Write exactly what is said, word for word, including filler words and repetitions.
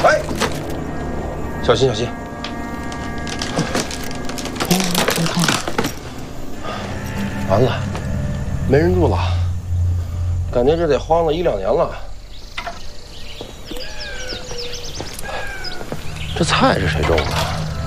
哎，小心小心！完了，没人住了，感觉这得荒了一两年了。这菜是谁种的？